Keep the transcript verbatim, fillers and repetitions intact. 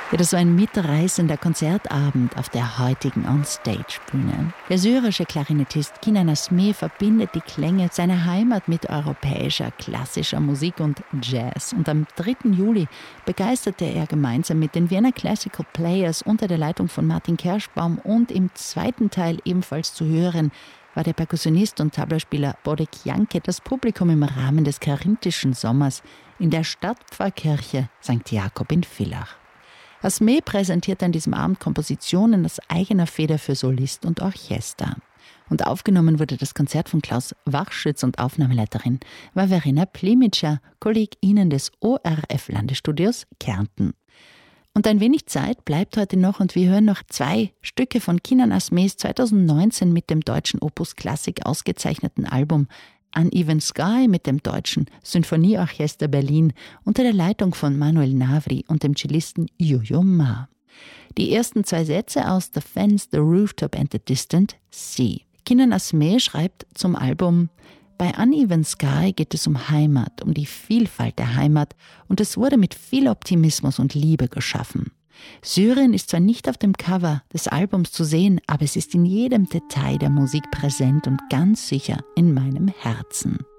Ja, das war ein mitreißender Konzertabend auf der heutigen On-Stage-Bühne. Der syrische Klarinettist Kinan Asmeh verbindet die Klänge seiner Heimat mit europäischer klassischer Musik und Jazz. Und am dritten Juli begeisterte er gemeinsam mit den Vienna Classical Players unter der Leitung von Martin Kerschbaum und im zweiten Teil ebenfalls zu hören war der Perkussionist und Tablaspieler Bodek Janke das Publikum im Rahmen des Karinthischen Sommers in der Stadtpfarrkirche Sankt Jakob in Villach. Asmeh präsentiert an diesem Abend Kompositionen aus eigener Feder für Solist und Orchester. Und aufgenommen wurde das Konzert von Klaus Wachschütz und Aufnahmeleiterin war Verena Plemitscher, KollegInnen des O R F-Landesstudios Kärnten. Und ein wenig Zeit bleibt heute noch und wir hören noch zwei Stücke von Kinan Asmehs zweitausendneunzehn mit dem deutschen Opus Klassik ausgezeichneten Album Uneven Sky mit dem Deutschen Sinfonieorchester Berlin unter der Leitung von Manuel Navri und dem Cellisten Yo-Yo Ma. Die ersten zwei Sätze aus The Fence, The Rooftop and the Distant Sea. Kinan Asmeh schreibt zum Album: Bei Uneven Sky geht es um Heimat, um die Vielfalt der Heimat und es wurde mit viel Optimismus und Liebe geschaffen. Syrien ist zwar nicht auf dem Cover des Albums zu sehen, aber es ist in jedem Detail der Musik präsent und ganz sicher in meinem Herzen.